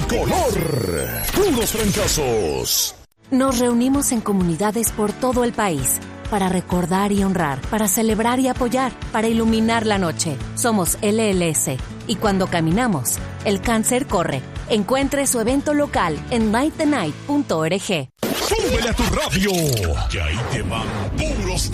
Tricolor. Puros trancazos. Nos reunimos en comunidades por todo el país para recordar y honrar, para celebrar y apoyar, para iluminar la noche. Somos LLS y cuando caminamos, el cáncer corre. Encuentre su evento local en lightthenight.org. ¡Súbele a tu radio! Que ahí te van puros